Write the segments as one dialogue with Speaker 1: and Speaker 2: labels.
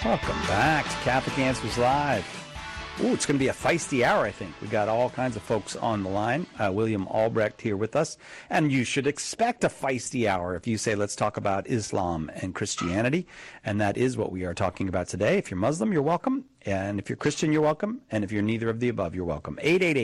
Speaker 1: Welcome back to Catholic Answers Live. Ooh, it's going to be a feisty hour, I think. We got all kinds of folks on the line. William Albrecht here with us. And you should expect a feisty hour if you say, let's talk about Islam and Christianity. And that is what we are talking about today. If you're Muslim, you're welcome. And if you're Christian, you're welcome. And if you're neither of the above, you're welcome.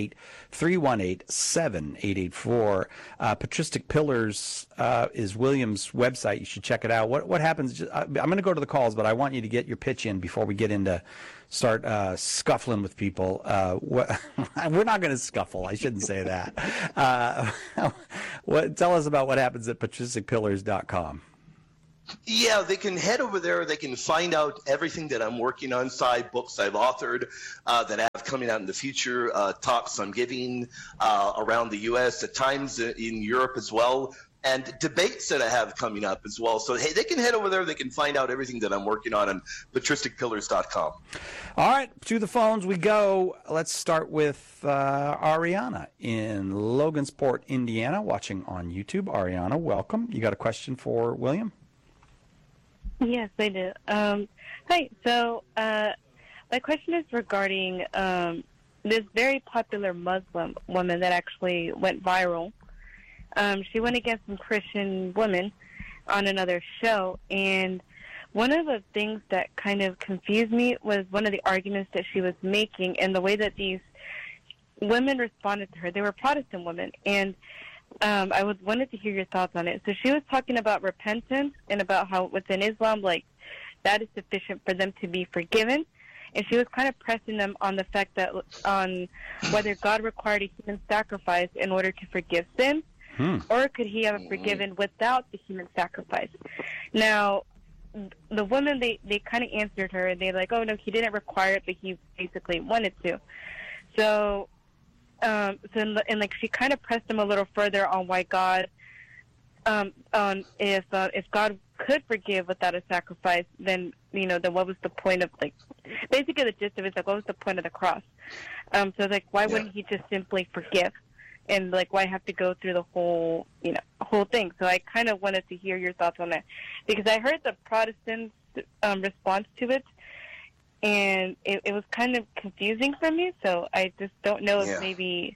Speaker 1: 888-318-7884. Patristic Pillars is William's website. You should check it out. What happens? I'm going to go to the calls, but I want you to get your pitch in before we get into start scuffling with people. We're not going to scuffle. I shouldn't say that. Tell us about what happens at patristicpillars.com.
Speaker 2: Yeah, they can head over there. They can find out everything that I'm working on, books I've authored that I have coming out in the future, talks I'm giving around the U.S., at times in Europe as well, and debates that I have coming up as well. So, hey, they can head over there. They can find out everything that I'm working on patristicpillars.com.
Speaker 1: All right, to the phones we go. Let's start with Ariana in Logansport, Indiana, watching on YouTube. Ariana, welcome. You got a question for William?
Speaker 3: Yes, I do. Hi. So my question is regarding this very popular Muslim woman that actually went viral. She went against some Christian women on another show, and one of the things that kind of confused me was one of the arguments that she was making and the way that these women responded to her. They were Protestant women, and I wanted to hear your thoughts on it. So she was talking about repentance and about how within Islam, like, that is sufficient for them to be forgiven. And she was kind of pressing them on the fact that on whether God required a human sacrifice in order to forgive sin, or could he have forgiven without the human sacrifice? Now, the women, they kind of answered her, and they're like, oh, no, he didn't require it, but he basically wanted to. So she kind of pressed him a little further on why God, if God could forgive without a sacrifice, then then what was the point of, like, basically the gist of it is, like, what was the point of the cross? So like, why wouldn't he just simply forgive, and like, why have to go through the whole thing? So I kind of wanted to hear your thoughts on that, because I heard the Protestant response to it. And it was kind of confusing for me, so I just don't know if maybe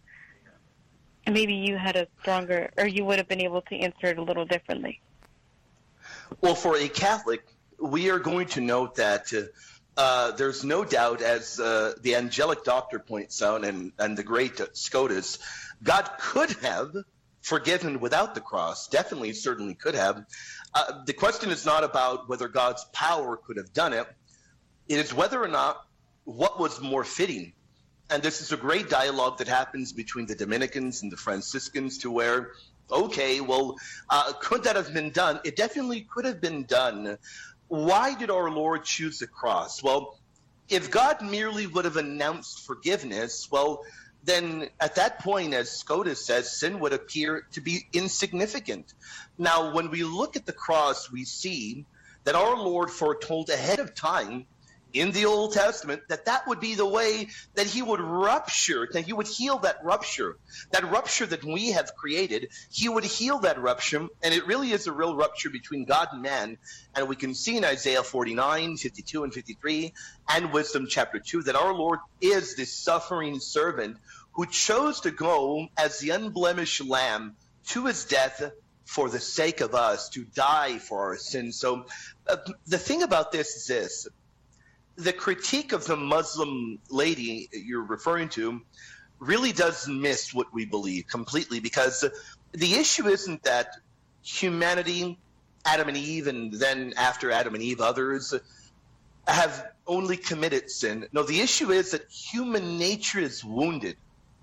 Speaker 3: you had a stronger, or you would have been able to answer it a little differently.
Speaker 2: Well, for a Catholic, we are going to note that there's no doubt, as the angelic doctor points out, and the great Scotus, God could have forgiven without the cross. Definitely, certainly could have. The question is not about whether God's power could have done it. It is whether or not what was more fitting. And this is a great dialogue that happens between the Dominicans and the Franciscans, to where, okay, well, could that have been done? It definitely could have been done. Why did our Lord choose the cross? Well, if God merely would have announced forgiveness, well, then at that point, as Scotus says, sin would appear to be insignificant. Now, when we look at the cross, we see that our Lord foretold ahead of time in the Old Testament that would be the way that he would rupture, that he would heal that rupture that we have created. He would heal that rupture, and it really is a real rupture between God and man. And we can see in Isaiah 49, 52, and 53, and Wisdom chapter 2, that our Lord is this suffering servant who chose to go as the unblemished lamb to his death for the sake of us, to die for our sins. So the thing about this is this. The critique of the Muslim lady you're referring to really does miss what we believe completely, because the issue isn't that humanity, Adam and Eve, and then after Adam and Eve, others have only committed sin. No, the issue is that human nature is wounded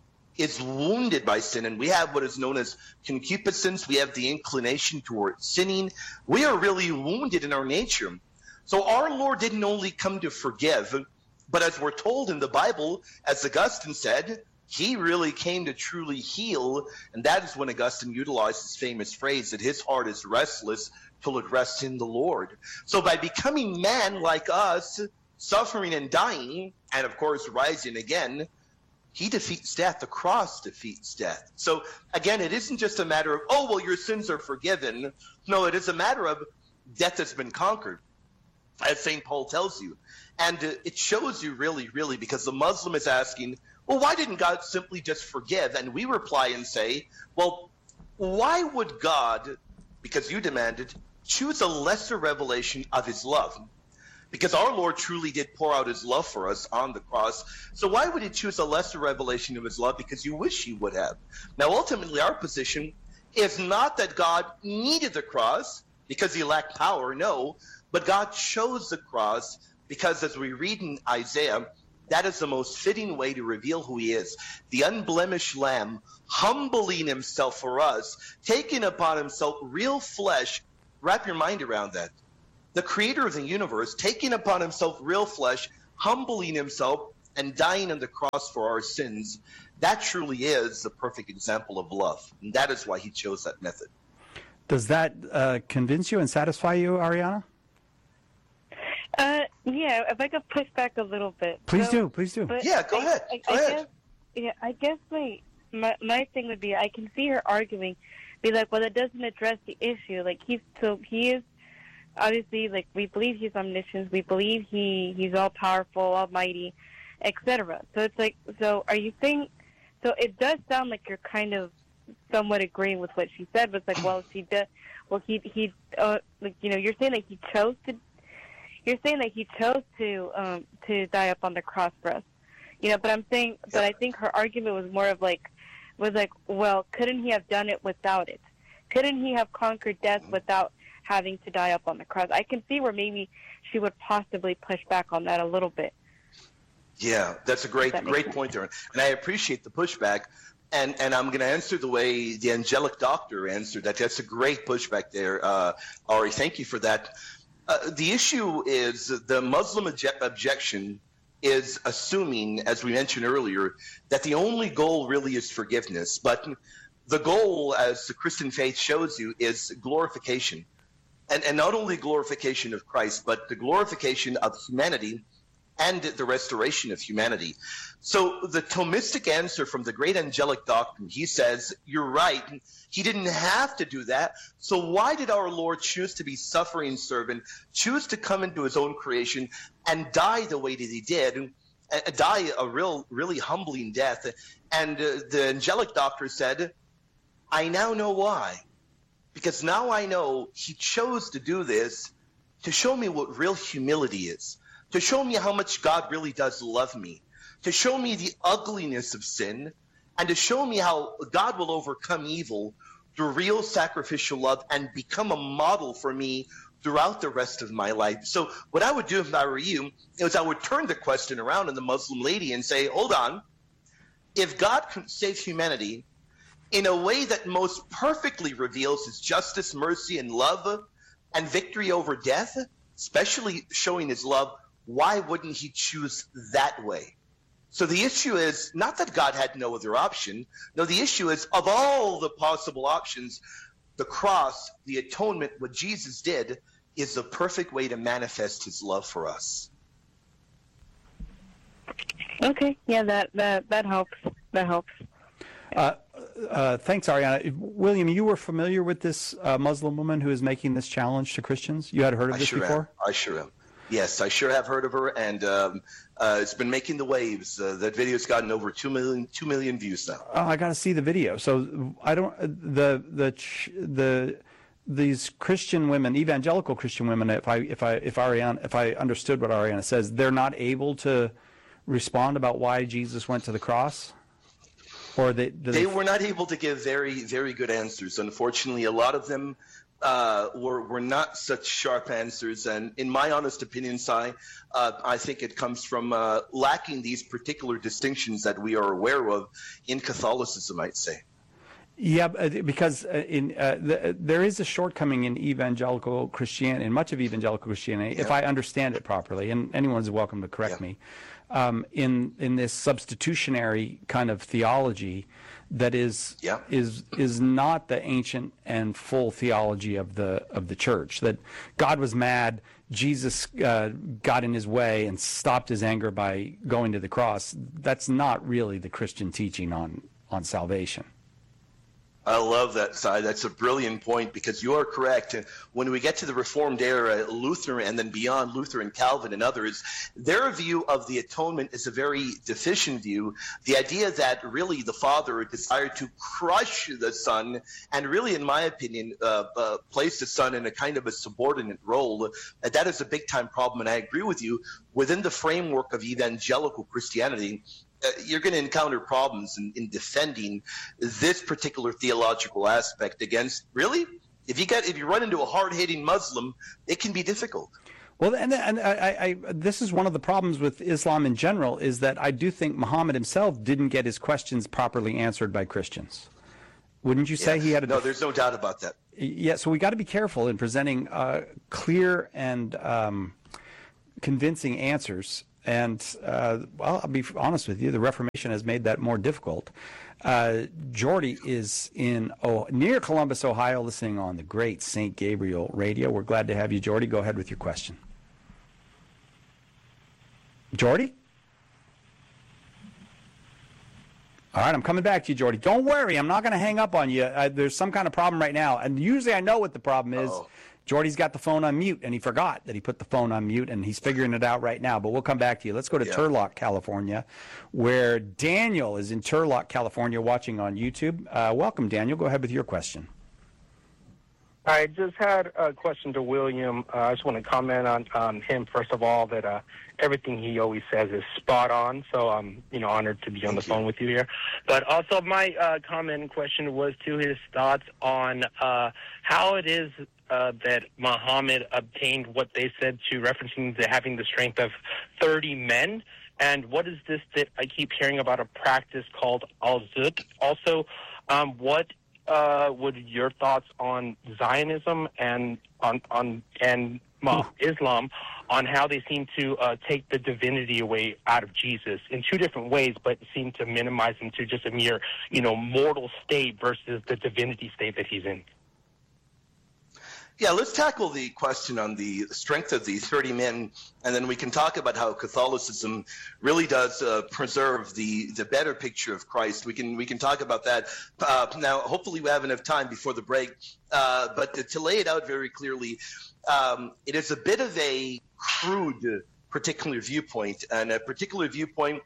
Speaker 2: by sin, and we have what is known as concupiscence. We have the inclination toward sinning. We are really wounded in our nature. So our Lord didn't only come to forgive, but as we're told in the Bible, as Augustine said, he really came to truly heal. And that is when Augustine utilized his famous phrase that his heart is restless till it rests in the Lord. So by becoming man like us, suffering and dying, and of course rising again, he defeats death. The cross defeats death. So again, it isn't just a matter of, oh, well, your sins are forgiven. No, it is a matter of death has been conquered. as St. Paul tells you. And it shows you really, because the Muslim is asking, well, why didn't God simply just forgive? And we reply and say, well, why would God, because you demanded, choose a lesser revelation of his love? Because our Lord truly did pour out his love for us on the cross. So why would he choose a lesser revelation of his love? Because you wish he would have. Now, ultimately, our position is not that God needed the cross because he lacked power, no, but God chose the cross because, as we read in Isaiah, that is the most fitting way to reveal who he is. The unblemished lamb, humbling himself for us, taking upon himself real flesh. Wrap your mind around that. The creator of the universe, taking upon himself real flesh, humbling himself, and dying on the cross for our sins. That truly is the perfect example of love. And that is why he chose that method.
Speaker 1: Does that convince you and satisfy you, Ariana?
Speaker 3: Yeah, if I could push back a little bit.
Speaker 1: Please do.
Speaker 3: But
Speaker 2: yeah, go ahead.
Speaker 3: I guess my thing would be, I can see her arguing, be like, well, that doesn't address the issue. Like, he is, obviously, like, we believe he's omniscient, we believe he's all-powerful, almighty, etc. So it's like, so are you saying, so it does sound like you're kind of somewhat agreeing with what she said, but it's like, well, she does, well, like, you know, you're saying that he chose to die up on the cross for us, you know. But I'm saying, but I think her argument was more of like, well, couldn't he have done it without it? Couldn't he have conquered death without having to die up on the cross? I can see where maybe she would possibly push back on that a little bit.
Speaker 2: Yeah, that's a great point there, and I appreciate the pushback. And I'm going to answer the way the angelic doctor answered that. That's a great pushback there, Ari. Thank you for that. The issue is the Muslim objection is assuming, as we mentioned earlier, that the only goal really is forgiveness. But the goal, as the Christian faith shows you, is glorification. And not only glorification of Christ, but the glorification of humanity and the restoration of humanity. So the Thomistic answer from the great angelic doctrine, he says, you're right, he didn't have to do that. So why did our Lord choose to be suffering servant, choose to come into his own creation and die the way that he did, die a really humbling death? And the angelic doctor said, I now know why. Because now I know he chose to do this to show me what real humility is, to show me how much God really does love me, to show me the ugliness of sin, and to show me how God will overcome evil through real sacrificial love and become a model for me throughout the rest of my life. So what I would do if I were you is I would turn the question around on the Muslim lady and say, hold on, if God can save humanity in a way that most perfectly reveals his justice, mercy, and love and victory over death, especially showing his love, why wouldn't he choose that way? So the issue is not that God had no other option. No, the issue is, of all the possible options, the cross, the atonement, what Jesus did, is the perfect way to manifest his love for us.
Speaker 3: Okay, yeah, that helps. That helps.
Speaker 1: Thanks, Ariana. William, you were familiar with this Muslim woman who is making this challenge to Christians? You had heard of this before?
Speaker 2: I sure am. Yes, I sure have heard of her, and it's been making the waves. That video's gotten over 2 million views now.
Speaker 1: Oh, I got to see the video. So I don't these Christian women, evangelical Christian women. If I understood what Ariana says, they're not able to respond about why Jesus went to the cross, or they
Speaker 2: were not able to give very, very good answers. Unfortunately, a lot of them were not such sharp answers, and in my honest opinion, I think it comes from lacking these particular distinctions that we are aware of in Catholicism, I'd say.
Speaker 1: Yeah, because there is a shortcoming in evangelical Christianity, in much of evangelical Christianity, if I understand it properly, and anyone's welcome to correct me, in this substitutionary kind of theology that is not the ancient and full theology of the church. That God was mad, Jesus got in his way and stopped his anger by going to the cross. That's not really the Christian teaching on salvation.
Speaker 2: I love that, Cy. That's a brilliant point, because you are correct. When we get to the Reformed era, Luther and then beyond Luther and Calvin and others, their view of the atonement is a very deficient view. The idea that really the Father desired to crush the Son and really, in my opinion, place the Son in a kind of a subordinate role, that is a big-time problem. And I agree with you. Within the framework of evangelical Christianity, you're going to encounter problems in defending this particular theological aspect against, really, if you run into a hard-hitting Muslim, it can be difficult.
Speaker 1: Well, and I this is one of the problems with Islam in general, is that I do think Muhammad himself didn't get his questions properly answered by Christians. Wouldn't you say he had a...
Speaker 2: No, there's no doubt about that.
Speaker 1: Yeah, so we got to be careful in presenting clear and convincing answers. And, well, I'll be honest with you, the Reformation has made that more difficult. Jordy is near Columbus, Ohio, listening on the great St. Gabriel Radio. We're glad to have you, Jordy. Go ahead with your question. Jordy? All right, I'm coming back to you, Jordy. Don't worry, I'm not going to hang up on you. There's some kind of problem right now, and usually I know what the problem is.
Speaker 2: Uh-oh.
Speaker 1: Jordy's got the phone on mute, and he forgot that he put the phone on mute, and he's figuring it out right now. But we'll come back to you. Let's go to Turlock, California, where Daniel is in Turlock, California, watching on YouTube. Welcome, Daniel. Go ahead with your question.
Speaker 4: I just had a question to William. I just want to comment on him, first of all, that everything he always says is spot on. So I'm honored to be on the phone with you here. But also my comment and question was to his thoughts on how it is that Muhammad obtained what they said to referencing to having the strength of 30 men. And what is this that I keep hearing about, a practice called al-Zut? Also, what would your thoughts on Zionism and on Islam, on how they seem to take the divinity away out of Jesus in two different ways, but seem to minimize him to just a mere, mortal state versus the divinity state that he's in?
Speaker 2: Yeah, let's tackle the question on the strength of the 30 men, and then we can talk about how Catholicism really does preserve the better picture of Christ. We can talk about that. Now, hopefully we have enough time before the break, but to lay it out very clearly, it is a bit of a crude particular viewpoint, and a particular viewpoint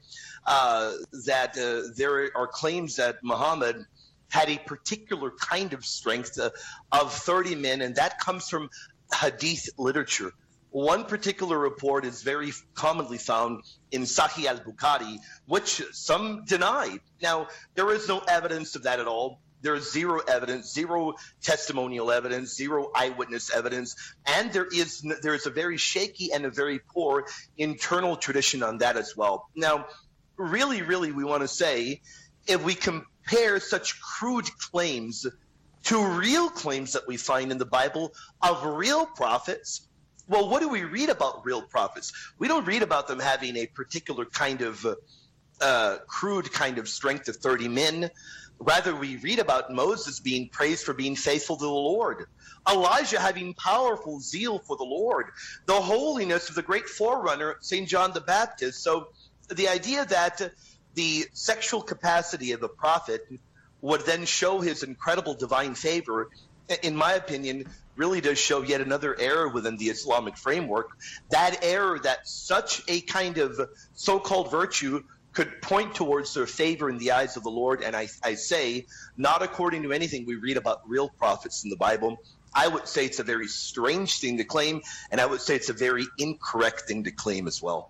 Speaker 2: that there are claims that Muhammad had a particular kind of strength of 30 men, and that comes from hadith literature. One particular report is very commonly found in Sahih al-Bukhari, which some deny. Now, there is no evidence of that at all. There is zero evidence, zero testimonial evidence, zero eyewitness evidence, and there is a very shaky and a very poor internal tradition on that as well. Now, really, we want to say, if we compare such crude claims to real claims that we find in the Bible of real prophets, well, what do we read about real prophets? We don't read about them having a particular kind of crude kind of strength of 30 men. Rather, we read about Moses being praised for being faithful to the Lord, Elijah having powerful zeal for the Lord, the holiness of the great forerunner, St. John the Baptist. So the idea that the sexual capacity of a prophet would then show his incredible divine favor, in my opinion, really does show yet another error within the Islamic framework. That error that such a kind of so-called virtue could point towards their favor in the eyes of the Lord, and I say, not according to anything we read about real prophets in the Bible. I would say it's a very strange thing to claim, and I would say it's a very incorrect thing to claim as well.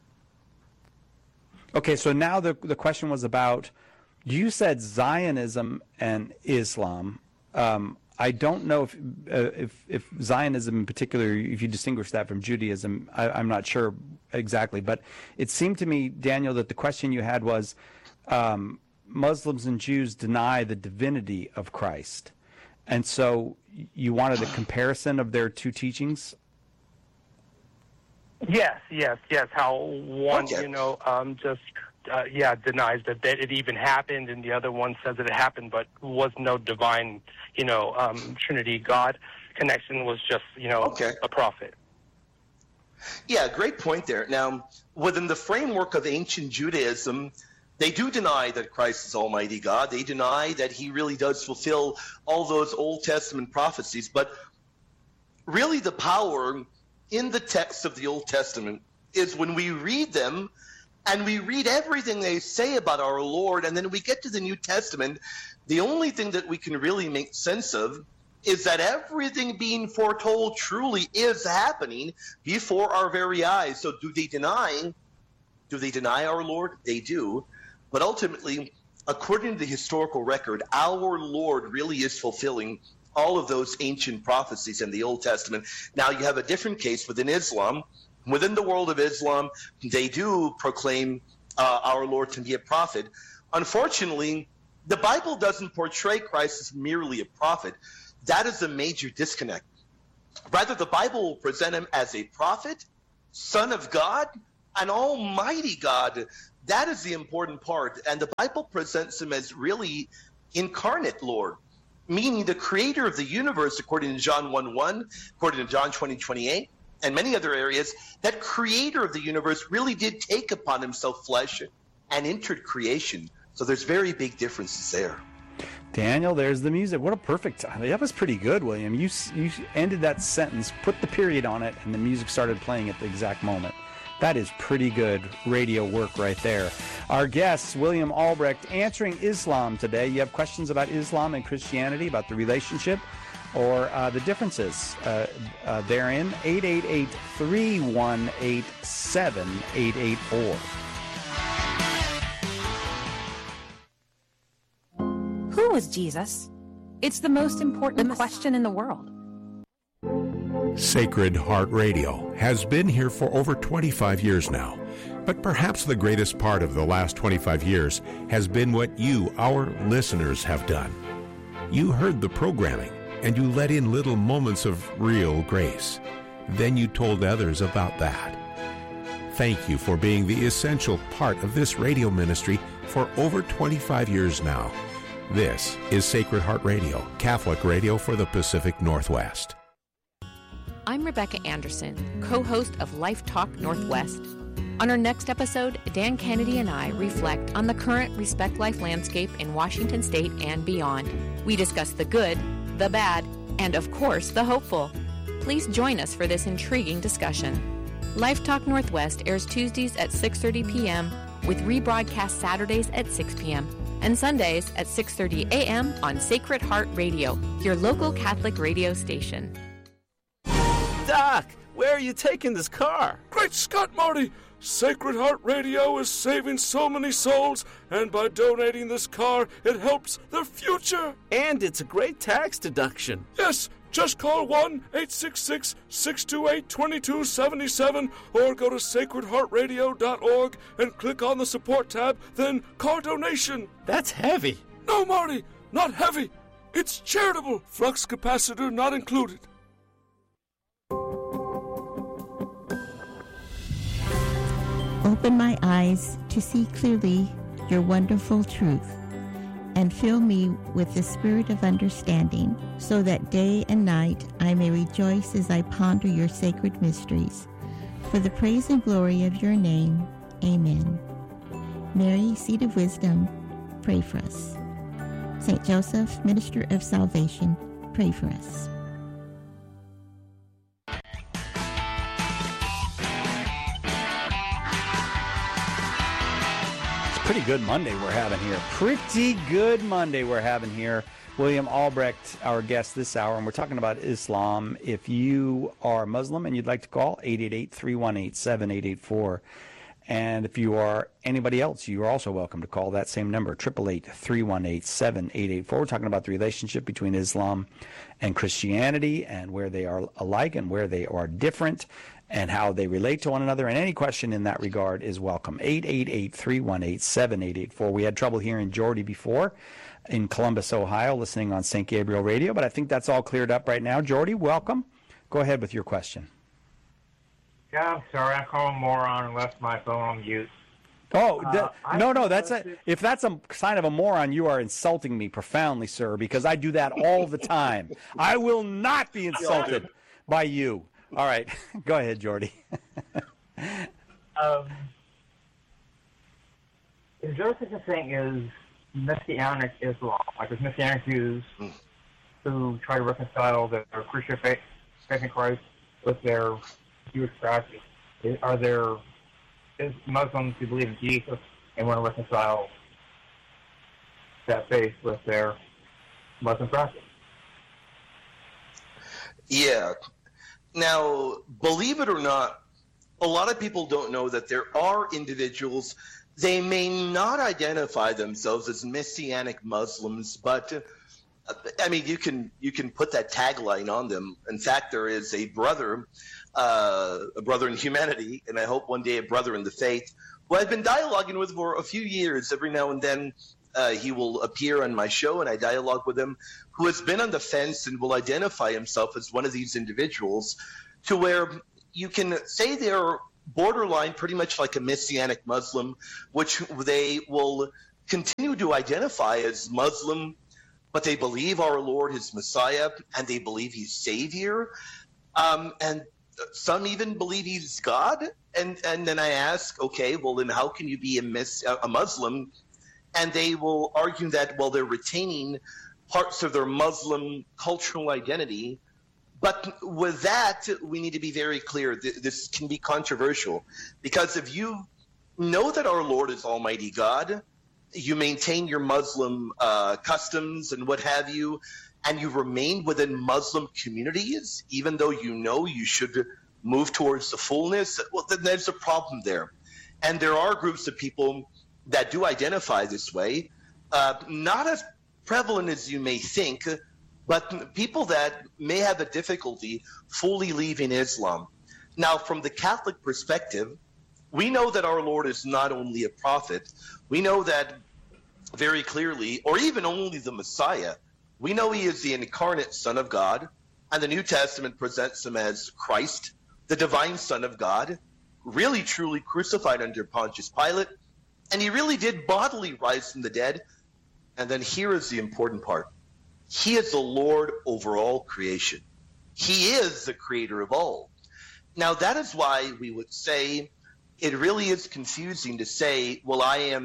Speaker 1: Okay, so now the question was about, you said Zionism and Islam. I don't know if Zionism in particular, if you distinguish that from Judaism, I'm not sure exactly. But it seemed to me, Daniel, that the question you had was, Muslims and Jews deny the divinity of Christ. And so you wanted a comparison of their two teachings?
Speaker 4: Yes. How one, just denies that it even happened, and the other one says that it happened, but was no divine, Trinity God connection. Was just, a prophet.
Speaker 2: Yeah, great point there. Now, within the framework of ancient Judaism, They do deny that Christ is Almighty God. They deny that he really does fulfill all those Old Testament prophecies. But really the power in the text of the Old Testament is when we read them and we read everything they say about our Lord, and then we get to the New Testament, the only thing that we can really make sense of is that everything being foretold truly is happening before our very eyes. So do they deny our Lord? They do. But ultimately, according to the historical record, our Lord really is fulfilling all of those ancient prophecies in the Old Testament. Now, you have a different case within Islam. Within the world of Islam, they do proclaim our Lord to be a prophet. Unfortunately, the Bible doesn't portray Christ as merely a prophet. That is a major disconnect. Rather, the Bible will present him as a prophet, Son of God, and Almighty God. That is the important part. And the Bible presents him as really incarnate Lord, meaning the creator of the universe, according to John 1:1, according to John 20:28, and many other areas. That creator of the universe really did take upon himself flesh and entered creation. So there's very big differences there.
Speaker 1: Daniel, there's the music. What a perfect time. That was pretty good, William. You ended that sentence, put the period on it, and the music started playing at the exact moment. That is pretty good radio work right there. Our guest, William Albrecht, answering Islam today. You have questions about Islam and Christianity, about the relationship or the differences therein. 888-318-7884.
Speaker 5: Who was Jesus? It's the most important question in the world.
Speaker 6: Sacred Heart Radio has been here for over 25 years now. But perhaps the greatest part of the last 25 years has been what you, our listeners, have done. You heard the programming, and you let in little moments of real grace. Then you told others about that. Thank you for being the essential part of this radio ministry for over 25 years now. This is Sacred Heart Radio, Catholic radio for the Pacific Northwest.
Speaker 7: I'm Rebecca Anderson, co-host of Life Talk Northwest. On our next episode, Dan Kennedy and I reflect on the current Respect Life landscape in Washington State and beyond. We discuss the good, the bad, and of course, the hopeful. Please join us for this intriguing discussion. Life Talk Northwest airs Tuesdays at 6:30 p.m. with rebroadcast Saturdays at 6 p.m. and Sundays at 6:30 a.m. on Sacred Heart Radio, your local Catholic radio station.
Speaker 8: Doc, where are you taking this car?
Speaker 9: Great Scott, Marty! Sacred Heart Radio is saving so many souls, and by donating this car, it helps the future.
Speaker 8: And it's a great tax deduction.
Speaker 9: Yes, just call 1-866-628-2277 or go to sacredheartradio.org and click on the support tab, then car donation.
Speaker 8: That's heavy.
Speaker 9: No, Marty, not heavy. It's charitable. Flux capacitor not included.
Speaker 10: Open my eyes to see clearly your wonderful truth, and fill me with the spirit of understanding, so that day and night I may rejoice as I ponder your sacred mysteries. For the praise and glory of your name, amen. Mary, Seat of Wisdom, pray for us. St. Joseph, Minister of Salvation, pray for us.
Speaker 1: Pretty good Monday we're having here. Pretty good Monday we're having here. William Albrecht, our guest this hour, and we're talking about Islam. If you are Muslim and you'd like to call, 888-318-7884. And if you are anybody else, you are also welcome to call that same number, 888-318-7884. We're talking about the relationship between Islam and Christianity and where they are alike and where they are different, and how they relate to one another. And any question in that regard is welcome. 888-318-7884. We had trouble hearing Jordy before in Columbus, Ohio, listening on St. Gabriel Radio, but I think that's all cleared up right now. Jordy, welcome. Go ahead with your question.
Speaker 11: Yeah, I'm sorry. I called moron and left my phone on mute.
Speaker 1: Oh, no, if that's a sign of a moron, you are insulting me profoundly, sir, because I do that all the time. I will not be insulted by you. All right, go ahead, Jordy.
Speaker 11: Is majority of the thing is Messianic Islam. Like there's Messianic Jews who try to reconcile their Christian faith in Christ with their Jewish practice. Is Muslims who believe in Jesus and want to reconcile that faith with their Muslim practice?
Speaker 2: Yeah. Now, believe it or not, a lot of people don't know that there are individuals, they may not identify themselves as Messianic Muslims, but I mean, you can put that tagline on them. In fact, there is a brother in humanity, and I hope one day a brother in the faith, who I've been dialoguing with for a few years. Every now and then he will appear on my show, and I dialogue with him, who has been on the fence and will identify himself as one of these individuals, to where you can say they're borderline pretty much like a Messianic Muslim, which they will continue to identify as Muslim, but they believe our Lord is Messiah, and they believe he's Savior, and some even believe he's God. And then I ask, okay, well then how can you be a Muslim? And they will argue that, well, they're retaining parts of their Muslim cultural identity. But with that, we need to be very clear. This can be controversial, because if you know that our Lord is Almighty God, you maintain your Muslim customs and what have you, and you remain within Muslim communities, even though you know you should move towards the fullness, well, then there's a problem there. And there are groups of people that do identify this way, not as prevalent as you may think, but people that may have a difficulty fully leaving Islam. Now, from the Catholic perspective, we know that our Lord is not only a prophet. We know that very clearly, or even only the Messiah. We know he is the incarnate Son of God, and the New Testament presents him as Christ, the divine Son of God, really truly crucified under Pontius Pilate, and he really did bodily rise from the dead. And then here is the important part. He is the Lord over all creation. He is the creator of all. Now, that is why we would say it really is confusing to say, well,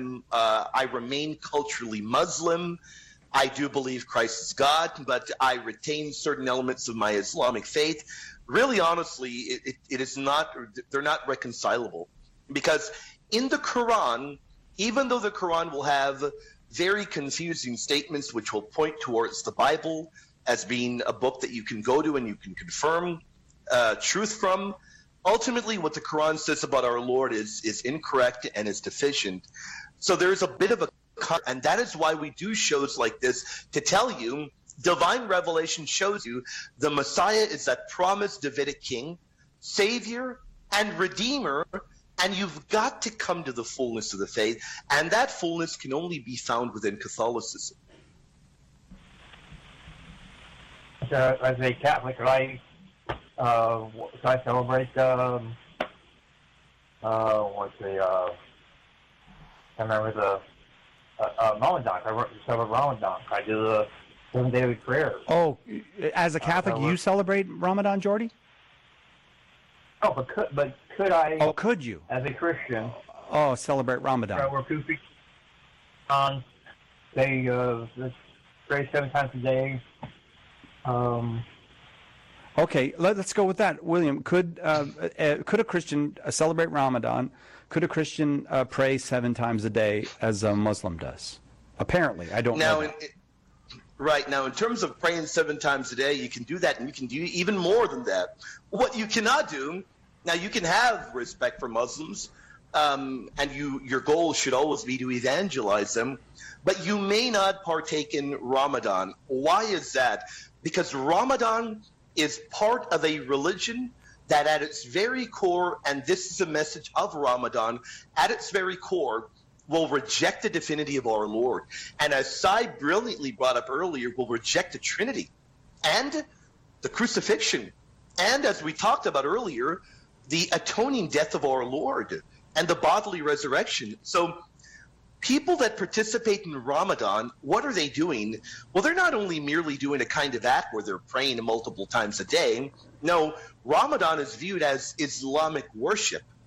Speaker 2: I remain culturally Muslim. I do believe Christ is God, but I retain certain elements of my Islamic faith. Really, honestly, it is not, they're not reconcilable. Because in the Quran, even though the Quran will have very confusing statements which will point towards the Bible as being a book that you can go to and you can confirm truth from, ultimately what the Quran says about our Lord is incorrect and is deficient. So there's a bit of a, and that is why we do shows like this, to tell you divine revelation shows you the Messiah is that promised Davidic king, savior, and redeemer, and you've got to come to the fullness of the faith, and that fullness can only be found within Catholicism.
Speaker 11: As a Catholic, I celebrate I remember the Ramadan. I celebrate Ramadan. I do the 7 daily prayers.
Speaker 1: Oh, as a Catholic, you celebrate Ramadan, Jordy?
Speaker 11: Oh, but could I?
Speaker 1: Oh, could you?
Speaker 11: As a Christian.
Speaker 1: Oh, celebrate Ramadan.
Speaker 11: We're goofy. They pray 7 times a day.
Speaker 1: Okay, let's go with that. William, could a Christian celebrate Ramadan? Could a Christian pray 7 times a day as a Muslim does? Apparently, I don't know that.
Speaker 2: Right. Now, in terms of praying 7 times a day, you can do that, and you can do even more than that. What you cannot do, now you can have respect for Muslims, and your goal should always be to evangelize them, but you may not partake in Ramadan. Why is that? Because Ramadan is part of a religion that at its very core, and this is a message of Ramadan, at its very core, will reject the divinity of our Lord. And as Sai brilliantly brought up earlier, will reject the Trinity and the crucifixion. And as we talked about earlier, the atoning death of our Lord and the bodily resurrection. So people that participate in Ramadan, what are they doing? Well, they're not only merely doing a kind of act where they're praying multiple times a day. No, Ramadan is viewed as Islamic worship.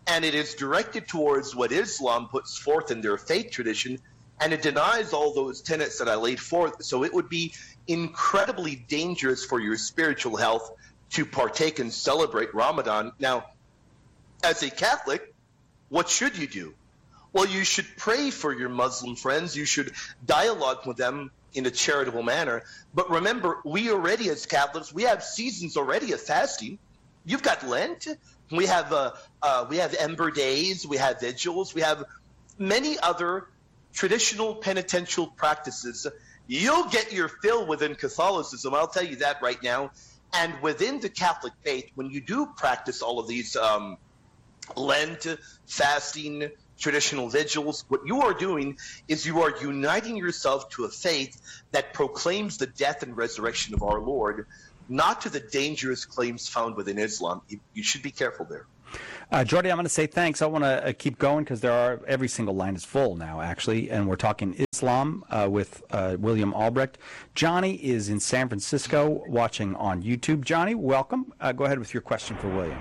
Speaker 2: and it is directed towards what Islam puts forth in their faith tradition, and it denies all those tenets that I laid forth. So it would be incredibly dangerous for your spiritual health to partake and celebrate Ramadan. Now, as a Catholic, what should you do? Well, you should pray for your Muslim friends. You should dialogue with them in a charitable manner. But remember, we already, as Catholics, we have seasons already of fasting. You've got Lent. We have Ember Days. We have vigils. We have many other traditional penitential practices. You'll get your fill within Catholicism. I'll tell you that right now. And within the Catholic faith, when you do practice all of these Lent, fasting, traditional vigils, what you are doing is you are uniting yourself to a faith that proclaims the death and resurrection of our Lord, not to the dangerous claims found within Islam. You should be careful there.
Speaker 1: Jordi, I'm going to say thanks. I want to keep going because every single line is full now, actually, and we're talking Islam with William Albrecht. Johnny is in San Francisco watching on YouTube. Johnny, welcome. Go ahead with your question for William.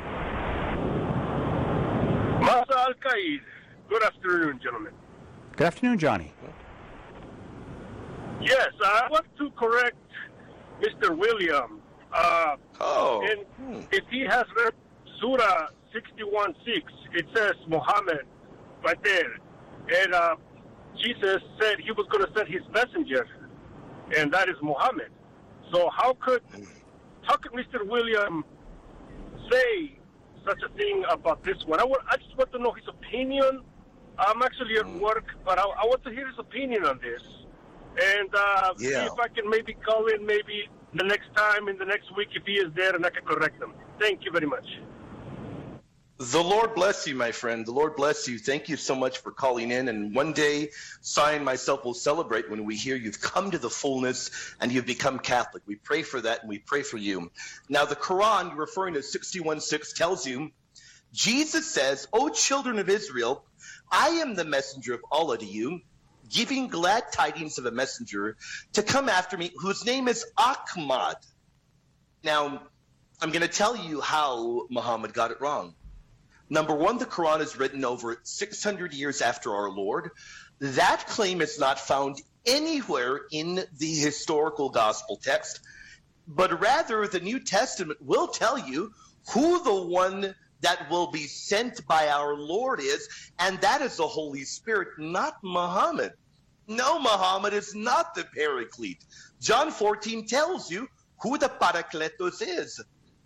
Speaker 12: Masa Al-Qaid. Good afternoon, gentlemen.
Speaker 1: Good afternoon, Johnny.
Speaker 12: Yes, I want to correct Mr. William. If he has read Surah 61:6, it says Muhammad right there. And Jesus said he was going to send his messenger, and that is Muhammad. So how could Mr. William say such a thing about this one? I just want to know his opinion. I'm actually at work, but I want to hear his opinion on this. And see if I can maybe call in maybe the next time, in the next week, if he is there, and I can correct him. Thank you very much.
Speaker 2: The Lord bless you, my friend. The Lord bless you. Thank you so much for calling in. And one day, Cy and myself will celebrate when we hear you've come to the fullness and you've become Catholic. We pray for that, and we pray for you. Now, the Quran, referring to 61:6, tells you, Jesus says, O children of Israel, I am the messenger of Allah to you, giving glad tidings of a messenger to come after me, whose name is Ahmad. Now, I'm going to tell you how Muhammad got it wrong. Number one, the Quran is written over 600 years after our Lord. That claim is not found anywhere in the historical gospel text, but rather the New Testament will tell you who the one that will be sent by our Lord is, and that is the Holy Spirit, not Muhammad. No, Muhammad is not the Paraclete. John 14 tells you who the Parakletos is.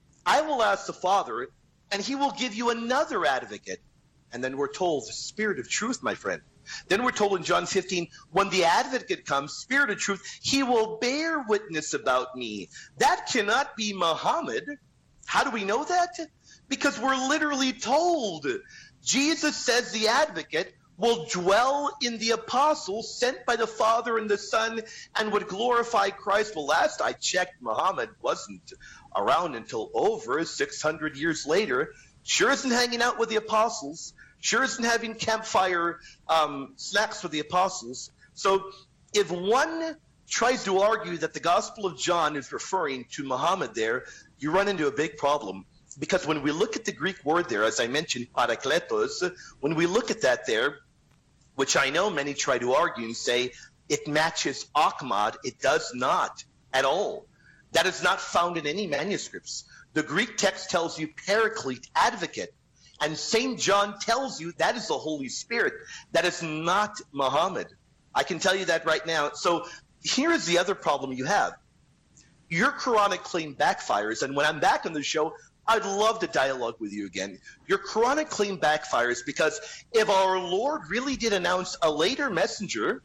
Speaker 2: I will ask the Father, and he will give you another advocate. And then we're told, the Spirit of truth, my friend. Then we're told in John 15, when the advocate comes, Spirit of truth, he will bear witness about me. That cannot be Muhammad. How do we know that? Because we're literally told. Jesus says the advocate will dwell in the apostles sent by the Father and the Son and would glorify Christ. Well, last I checked, Muhammad wasn't around until over 600 years later. Sure isn't hanging out with the apostles. Sure isn't having campfire snacks with the apostles. So if one tries to argue that the Gospel of John is referring to Muhammad there, you run into a big problem. Because when we look at the Greek word there, as I mentioned, parakletos, when we look at that there, which I know many try to argue and say it matches Ahmad, it does not at all. That is not found in any manuscripts. The Greek text tells you Paraclete, advocate, and St. John tells you that is the Holy Spirit. That is not Muhammad. I can tell you that right now. So here is the other problem you have. Your Quranic claim backfires, and when I'm back on the show, I'd love to dialogue with you again. Your Quranic claim backfires because if our Lord really did announce a later messenger,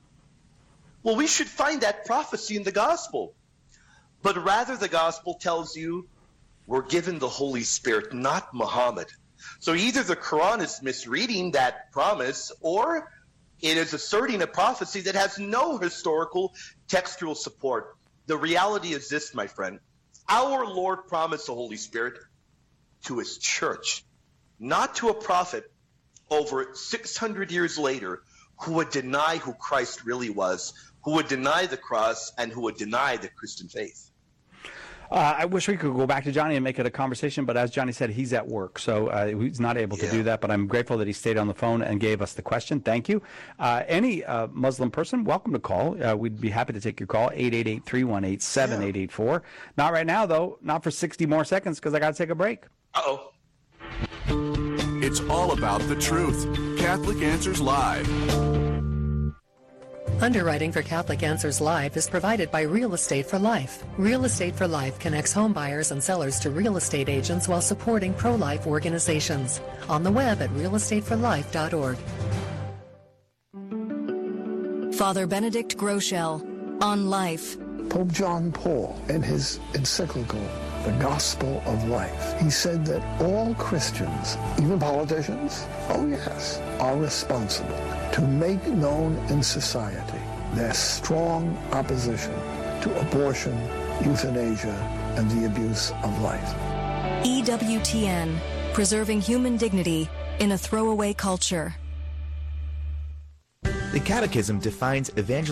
Speaker 2: well, we should find that prophecy in the gospel. But rather the gospel tells you we're given the Holy Spirit, not Muhammad. So either the Quran is misreading that promise, or it is asserting a prophecy that has no historical textual support. The reality is this, my friend. Our Lord promised the Holy Spirit to his church, not to a prophet over 600 years later who would deny who Christ really was, who would deny the cross, and who would deny the Christian faith.
Speaker 1: I wish we could go back to Johnny and make it a conversation, but as Johnny said, he's at work, so he's not able to do that. But I'm grateful that he stayed on the phone and gave us the question. Thank you. Any Muslim person, welcome to call. We'd be happy to take your call, 888-318-7884. Not right now, though. Not for 60 more seconds, because I got to take a break.
Speaker 2: Uh-oh.
Speaker 13: It's all about the truth. Catholic Answers Live.
Speaker 14: Underwriting for Catholic Answers Live is provided by Real Estate for Life. Real Estate for Life connects home buyers and sellers to real estate agents while supporting pro-life organizations. On the web at realestateforlife.org.
Speaker 15: Father Benedict Groeschel on life.
Speaker 16: Pope John Paul, in his encyclical, The Gospel of Life, he said that all Christians, even politicians, oh yes, are responsible to make known in society their strong opposition to abortion, euthanasia, and the abuse of life.
Speaker 15: EWTN, preserving human dignity in a throwaway culture.
Speaker 17: The Catechism defines evangelism